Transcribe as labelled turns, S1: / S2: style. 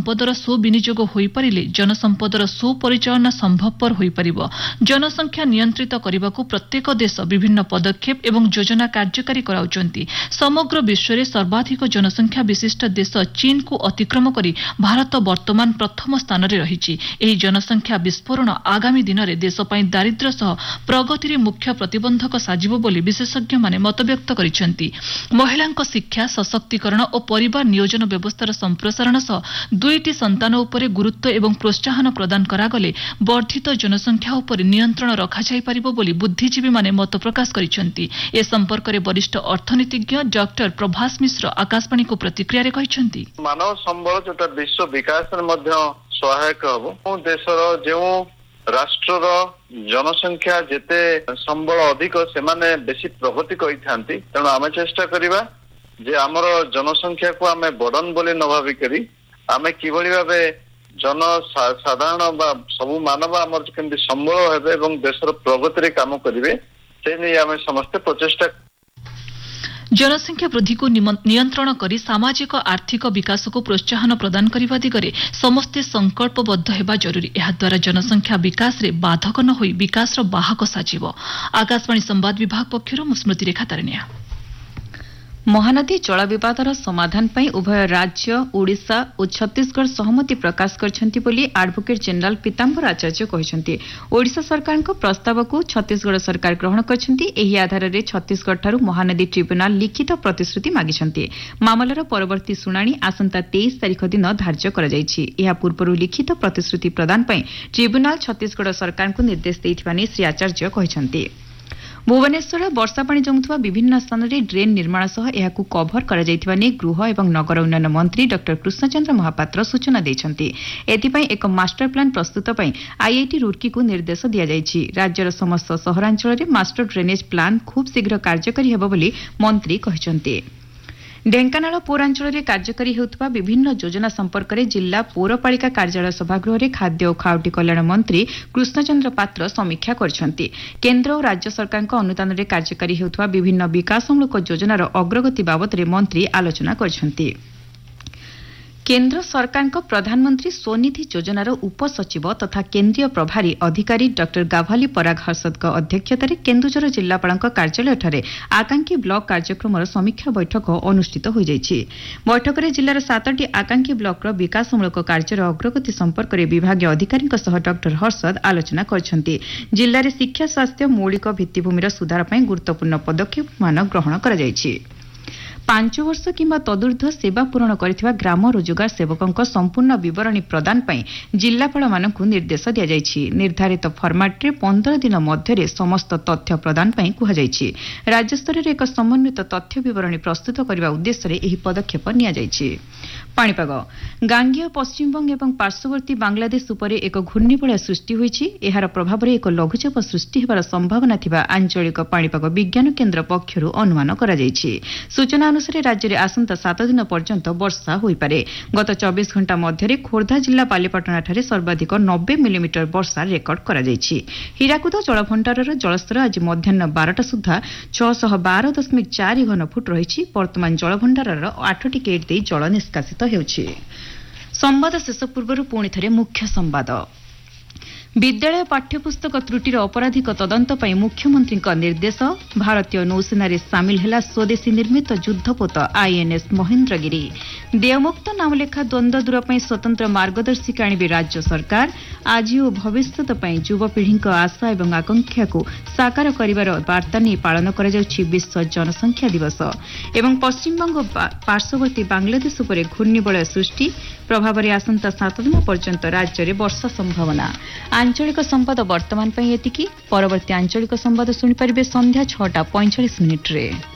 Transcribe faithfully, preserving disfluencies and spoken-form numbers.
S1: संपदर सुविनियोग होई परिले जनसंपदर सुपरिचालना संभवपर होई परिबो। जनसंख्या नियंत्रित करबाकू प्रत्येक देश विभिन्न पदक्षेप एवं योजना कार्यकारी कराउचंती। समग्र विश्व में सर्वाधिक जनसंख्या विशिष्ट देश चीन को अतिक्रम करी भारत वर्तमान प्रथम स्थान में रही। एही जनसंख्या विस्फोरण आगामी दिन में देश पई दारिद्र्य सह प्रगति रे मुख्य प्रतिबंधक साजिबो बोली विशेषज्ञ माने मतव्यक्त करिसेंती। महिलांक शिक्षा सशक्तिकरण और परिवार नियोजन व्यवस्थार संप्रसारण सह दुईटी संतान उपरे गुरुत्व एवं प्रोत्साहन प्रदान करागले वर्धित जनसंख्या उपर नियंत्रण रखा जाई परिबो बोली बुद्धिजीवी माने मत प्रकाश करिसेंती। ए संपर्क में वरिष्ठ अर्थनीतिज्ञ डॉक्टर प्रभास मिश्र आकाशवाणी को प्रतिक्रिया रे कहिसेंती।
S2: मानव संबल जोटा विश्व विकास मध्य सहायक हबो। देशर जो राष्ट्रर जनसंख्या जेते संबल अधिक से माने बेसी प्रगति करि थांती। तेणु आमे चेष्टा करिबा जे हमर जनसंख्या को आमे बर्डन बोली न भाबी करी आमे किभଳି भाबे जन साधारण बा सबु मानव हमर केमति संबल हेबे एवं देशर प्रगति रे काम करिवे से नै आमे समस्त प्रचेष्टा।
S1: जनसंख्या वृद्धि को नियंत्रण करी सामाजिक आर्थिक विकास को प्रोत्साहन प्रदान करने दिगरे समस्ते संकल्पबद्ध हेबा जरूरी। एहा द्वारा जनसंख्या विकास रे बाधक न होई विकास रो बाहक साजिबो। आकाशवाणी संवाद विभाग पक्षरु स्मृति रेखा तारनिया।
S3: महानदी जल विवादर समाधान पई उभय राज्य ओडिशा और छत्तीसगढ़ सहमति प्रकाश करछंती बोली एडवोकेट जनरल पीतांबर आचार्य कहिसंती। ओडिशा सरकार को प्रस्ताव को छत्तीसगढ़ सरकार ग्रहण करछंती। एही आधार रे छत्तीसगढ़ ठारू महानदी ट्रिब्यूनाल लिखित प्रतिश्रुति मागिछंती। मामलार परवर्ती सुनानी आसंता तेईस तारिख दिन धार्य करा जायछि। एहा पूर्वरु लिखित प्रतिश्रुति प्रदान पई ट्रिब्यूनाल छत्तीसगढ़ सरकार को निर्देश दैथिबा नै श्री आचार्य कहिसंती। भुवनेश्वर वर्षा पानी जमुवा विभिन्न स्थान में ड्रेन निर्माण सह यहाकू कभर करा जायथिबा नै गृह एवं नगर उन्नयन मंत्री डॉक्टर कृष्णचंद्र महापात्र सूचना दैछंती। एथिपई एक मास्टर प्लान प्रस्तुत पई आईआईटी रुड़की को निर्देश दिया जायछि। राज्यर समस्त सहरांचल में मास्टर ड्रेनेज प्लान खूब शीघ्र कार्यकारी हेबो बोली मंत्री कहिसंती। ढेंकानाल पौरांचल में कार्यकारी हेउतबा विभिन्न योजना संपर्क में जिला पौरपालिका कार्यालय सभागृह में खाद्य और खाउटी कल्याण मंत्री कृष्णचंद्र पात्र समीक्षा करछंती। केन्द्र और राज्य सरकार अनुदान में कार्यकारी हेउतबा विभिन्न विकासमूलक योजनार अग्रगति बाबद मंत्री आलोचना करछंती। केन्द्र सरकार प्रधानमंत्री स्वनिधि योजनार उपसचिव तथा केन्द्रीय प्रभारी अधिकारी डॉक्टर गाभाली पराग हर्षद अध्यक्षतार केन्दुझर जिलापाल कार्यालय आकांक्षी ब्लॉक कार्यक्रम समीक्षा बैठक अनुष्ठित हो जायछि। बैठक में जिलार सातटी आकांक्षी ब्लॉक विकासमूलक कार्यर अग्रगति संपर्क में विभागीय अधिकारी डॉक्टर हर्षद आलोचना करछंती। जिले में शिक्षा स्वास्थ्य मौलिक भित्तिभूमिर सुधार पर गुरुत्वपूर्ण पदक्षेप मान ग्रहण करा जायछि। पांच वर्ष किंबा तदूर्ध्व सेवा पूरण करथिबा ग्राम रोजगार सेवकंक संपूर्ण विवरणी प्रदान पई जिल्लापाल मानकु निर्देश दिया जायछि। निर्धारित फॉर्मेट रे पंद्रह दिन मध्य समस्त तथ्य प्रदान पई कुहा जायछि। राज्य स्तर रे एक समन्वित तथ्य विवरणी प्रस्तुत करबा उद्देश्य रे एही पदक्षेप निया जायछि। पाणीपाग गांगेय पश्चिमबंग एवं पार्श्ववर्ती बांग्लादेश उपरे एक घूर्णिबलय सृष्टि होईछि। एहार प्रभाव रे एक लघुचाप सृष्टि हेबार संभावना थिबा आंचलिक पाणीपाग विज्ञान केन्द्र पक्षरु अनुमान करा जायछि। सूचना अनुसार राज्य में आसंता सात दिन पर्यंत वर्षा होईपारे। गत चौबीस घंटा मध्य खोर्धा जिला बालीपाटना ठारे सर्वाधिक नब्बे मिलीमीटर वर्षा रेकर्ड करा जायछि। हीराकुद जलभंडारर जलस्तर आज मध्याह्न बारटा सुधा छह सौ बारह दशमिक चार घन फुट रही। वर्तमान जलभंडारर आठटी गेट दे जल निष्कासित हेउछि। संवाद शेष पूर्व पुणी थे मुख्य संवाद। विद्यालय पाठ्यपुस्तक त्रुटिर अपराधिक तदंत पई मुख्यमंत्री निर्देश। भारतीय नौसेना सामिल है स्वदेशी निर्मित युद्धपोत आईएनएस महेन्द्रगिरी। देयमुक्त नामलेखा द्वंद्व दूर पर स्वतंत्र मार्गदर्शिका आणिबे राज्य सरकार। आज और भविष्यत पई युवपीढ़ी आशा और आकांक्षा को साकार करिवार वार्ता नहीं पालन करा जाउछि विश्व जनसंख्या दिवस। एवं पश्चिमबंग पार्श्ववर्ती बांग्लादेश उपरे घूर्णिबलय सृष्टि प्रभाव में आसंता सात दिन पर्यंत राज्य में वर्षा संभावना। आंचलिक संवाद वर्तमान एतिकी। परवर्ती आंचलिक संवाद शुणिपारे संध्या छटा पैंचाश मिनिट्रे।